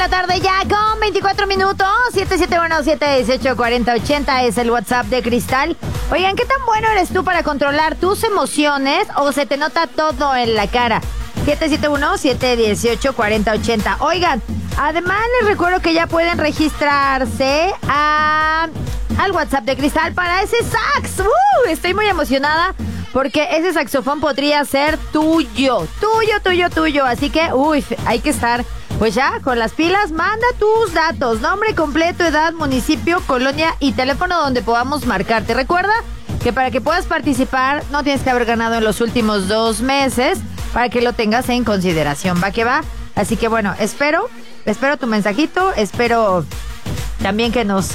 la tarde ya con 24 minutos. 771-718-4080 es el WhatsApp de Cristal. Oigan, ¿qué tan bueno eres tú para controlar tus emociones o se te nota todo en la cara? 771-718-4080. Oigan, además les recuerdo que ya pueden registrarse al WhatsApp de Cristal para ese sax. Estoy muy emocionada porque ese saxofón podría ser tuyo. Así que, hay que estar, pues ya, con las pilas. Manda tus datos, nombre completo, edad, municipio, colonia y teléfono donde podamos marcarte. Recuerda que para que puedas participar no tienes que haber ganado en los últimos 2 meses para que lo tengas en consideración. Va que va. Así que bueno, espero tu mensajito, espero también que nos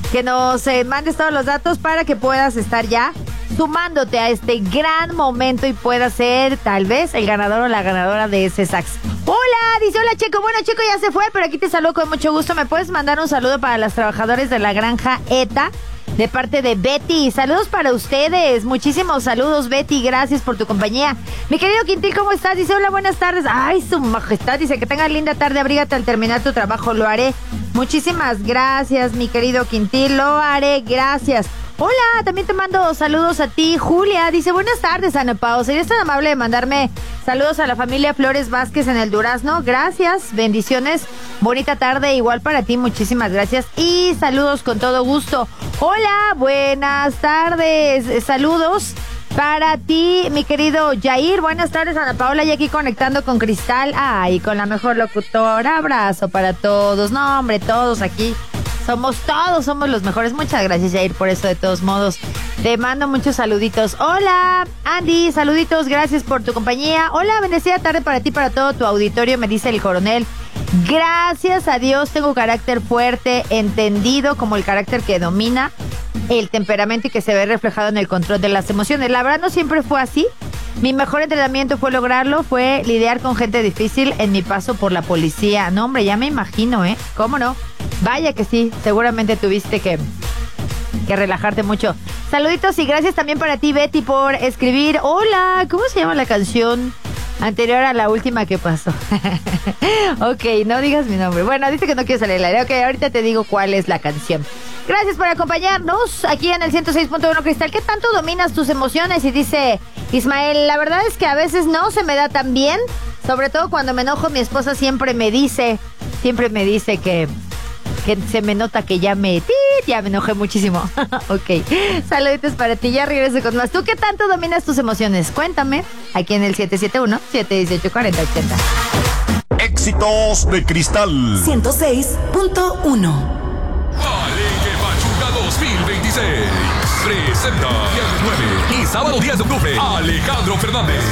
mandes todos los datos para que puedas estar ya sumándote a este gran momento y puedas ser tal vez el ganador o la ganadora de ese sax. Hola, dice hola Checo. Bueno, Checo ya se fue, pero aquí te saludo con mucho gusto. ¿Me puedes mandar un saludo para los trabajadores de la granja ETA? De parte de Betty. Saludos para ustedes. Muchísimos saludos, Betty. Gracias por tu compañía. Mi querido Quintil, ¿cómo estás? Dice, hola, buenas tardes. Ay, su majestad. Dice que tengas linda tarde. Abrígate al terminar tu trabajo. Lo haré. Muchísimas gracias, mi querido Quintil. Lo haré. Gracias. Hola, también te mando saludos a ti, Julia. Dice, buenas tardes, Ana Pao. ¿Serías tan amable de mandarme saludos a la familia Flores Vázquez en el Durazno? Gracias, bendiciones. Bonita tarde, igual para ti. Muchísimas gracias y saludos con todo gusto. Hola, buenas tardes. Saludos para ti, mi querido Jair. Buenas tardes, Ana Paola, y aquí conectando con Cristal. Ay, con la mejor locutora. Abrazo para todos. No, hombre, todos aquí. Somos los mejores. Muchas gracias, Jair, por eso de todos modos. Te mando muchos saluditos. Hola, Andy, saluditos, gracias por tu compañía. Hola, bendecida tarde para ti, para todo tu auditorio, me dice el coronel. Gracias a Dios tengo carácter fuerte, entendido como el carácter que domina el temperamento y que se ve reflejado en el control de las emociones. La verdad no siempre fue así. Mi mejor entrenamiento fue lograrlo, fue lidiar con gente difícil en mi paso por la policía. No, hombre, ya me imagino, ¿eh? ¿Cómo no? Vaya que sí, seguramente tuviste que relajarte mucho. Saluditos y gracias también para ti, Betty, por escribir. Hola, ¿cómo se llama la canción anterior a la última que pasó? Ok, no digas mi nombre. Bueno, dice que no quiere salir al aire. Ok, ahorita te digo cuál es la canción. Gracias por acompañarnos aquí en el 106.1 Cristal. ¿Qué tanto dominas tus emociones? Y dice Ismael, la verdad es que a veces no se me da tan bien. Sobre todo cuando me enojo, mi esposa siempre me dice que se me nota que ya me enojé muchísimo. Ok, saluditos para ti, ya regreso con más. ¿Tú qué tanto dominas tus emociones? Cuéntame, aquí en el 771-718-4080. Éxitos de Cristal 106.1. Palenque Pachuca 2026 presenta viernes 9 y sábado 10 de octubre Alejandro Fernández.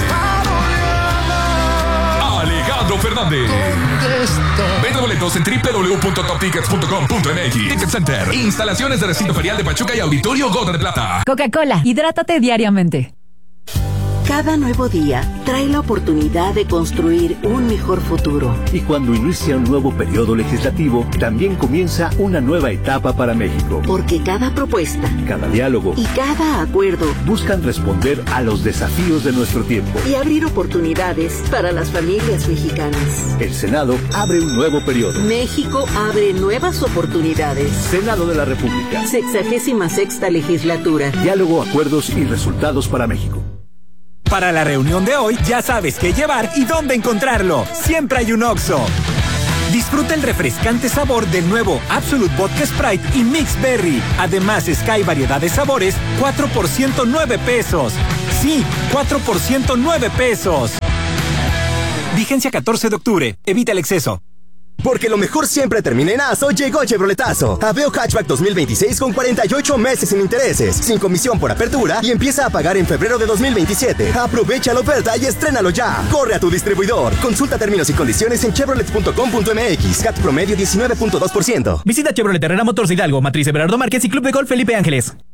Vende boletos en www.toptickets.com.mx. Ticket Center, instalaciones de recinto ferial de Pachuca y Auditorio Gota de Plata. Coca-Cola, hidrátate diariamente. Cada nuevo día trae la oportunidad de construir un mejor futuro. Y cuando inicia un nuevo periodo legislativo, también comienza una nueva etapa para México. Porque cada propuesta, cada diálogo y cada acuerdo buscan responder a los desafíos de nuestro tiempo y abrir oportunidades para las familias mexicanas. El Senado abre un nuevo periodo. México abre nuevas oportunidades. Senado de la República. 66ª legislatura. Diálogo, acuerdos y resultados para México. Para la reunión de hoy ya sabes qué llevar y dónde encontrarlo. Siempre hay un Oxxo. Disfruta el refrescante sabor del nuevo Absolut Vodka Sprite y Mix Berry. Además, Sky variedad de sabores, 4 por 109 pesos. Sí, 4 por 109 pesos. Vigencia 14 de octubre. Evita el exceso. Porque lo mejor siempre termina en ASO, llegó Chevroletazo. Aveo Hatchback 2026 con 48 meses sin intereses, sin comisión por apertura y empieza a pagar en febrero de 2027. Aprovecha la oferta y estrénalo ya. Corre a tu distribuidor. Consulta términos y condiciones en chevrolet.com.mx. CAT promedio 19.2%. Visita Chevrolet Herrera Motors Hidalgo, Matriz Everardo Márquez y Club de Golf Felipe Ángeles.